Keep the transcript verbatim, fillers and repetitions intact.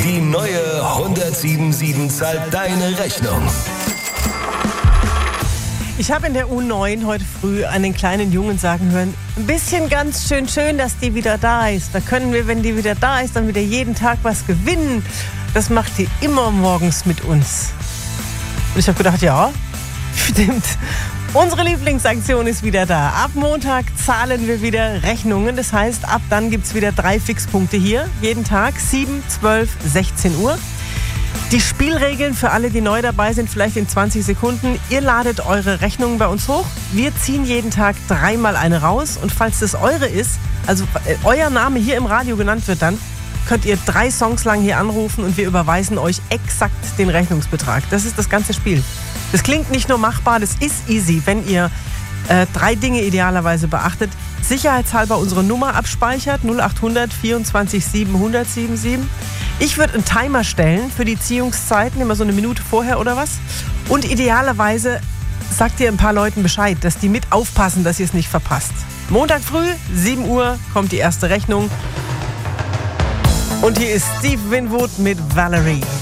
Die neue hundertsieben sieben zahlt deine Rechnung. Ich habe in der U neun heute früh einen kleinen Jungen sagen hören, ein bisschen ganz schön schön, dass die wieder da ist. Da können wir, wenn die wieder da ist, dann wieder jeden Tag was gewinnen. Das macht die immer morgens mit uns. Und ich habe gedacht, ja, stimmt. Unsere Lieblingsaktion ist wieder da. Ab Montag zahlen wir wieder Rechnungen. Das heißt, ab dann gibt es wieder drei Fixpunkte hier. Jeden Tag, sieben, zwölf, sechzehn Uhr. Die Spielregeln für alle, die neu dabei sind, vielleicht in zwanzig Sekunden. Ihr ladet eure Rechnungen bei uns hoch. Wir ziehen jeden Tag dreimal eine raus. Und falls das eure ist, also äh, euer Name hier im Radio genannt wird dann, könnt ihr drei Songs lang hier anrufen und wir überweisen euch exakt den Rechnungsbetrag. Das ist das ganze Spiel. Das klingt nicht nur machbar, das ist easy, wenn ihr äh, drei Dinge idealerweise beachtet. Sicherheitshalber unsere Nummer abspeichert, null acht hundert vierundzwanzig siebenhundert siebenundsiebzig. Ich würde einen Timer stellen für die Ziehungszeiten, immer so eine Minute vorher oder was. Und idealerweise sagt ihr ein paar Leuten Bescheid, dass die mit aufpassen, dass ihr es nicht verpasst. Montag früh, sieben Uhr, kommt die erste Rechnung. Und hier ist Steve Winwood mit Valerie.